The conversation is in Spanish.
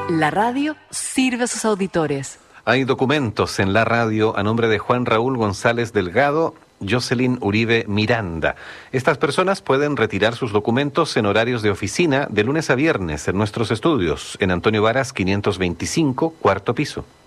La radio sirve a sus auditores. Hay documentos en la radio a nombre de Juan Raúl González Delgado, Jocelyn Uribe Miranda. Estas personas pueden retirar sus documentos en horarios de oficina de lunes a viernes en nuestros estudios, en Antonio Varas 525, cuarto piso.